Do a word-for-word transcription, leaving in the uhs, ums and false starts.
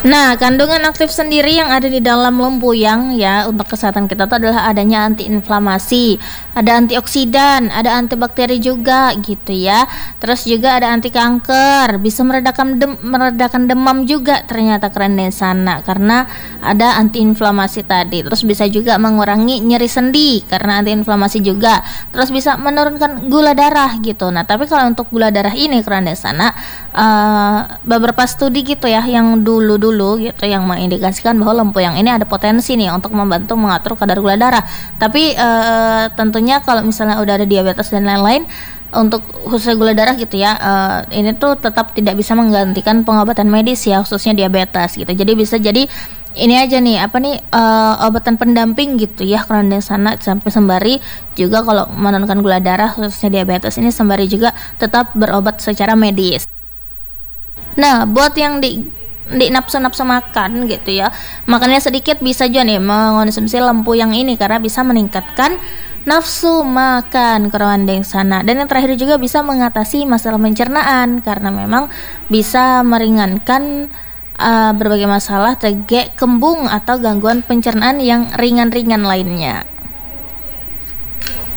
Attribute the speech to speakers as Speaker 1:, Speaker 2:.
Speaker 1: Nah, kandungan aktif sendiri yang ada di dalam lempuyang ya untuk kesehatan kita itu adalah adanya antiinflamasi, ada antioksidan, ada antibakteri juga gitu ya. Terus juga ada anti kanker, bisa meredakan dem- meredakan demam juga ternyata keren deh sana karena ada antiinflamasi tadi. Terus bisa juga mengurangi nyeri sendi karena antiinflamasi juga. Terus bisa menurunkan gula darah gitu. Nah, tapi kalau untuk gula darah ini keren deh sana uh, beberapa studi gitu ya yang dulu dulu gitu yang mengindikasikan bahwa lempuyang ini ada potensi nih untuk membantu mengatur kadar gula darah. Tapi e, tentunya kalau misalnya udah ada diabetes dan lain-lain untuk khusus gula darah gitu ya, e, ini tuh tetap tidak bisa menggantikan pengobatan medis ya khususnya diabetes gitu. Jadi bisa jadi ini aja nih apa nih e, obatan pendamping gitu ya karena sana sampai sembari juga kalau menurunkan gula darah khususnya diabetes ini sembari juga tetap berobat secara medis. Nah, buat yang di di nafsu-nafsu makan gitu ya, makannya sedikit bisa juga nih mengonsumsi lempuyang ini karena bisa meningkatkan nafsu makan kerwandeng sana. Dan yang terakhir juga bisa mengatasi masalah pencernaan karena memang bisa meringankan uh, berbagai masalah tegek kembung atau gangguan pencernaan yang ringan-ringan lainnya.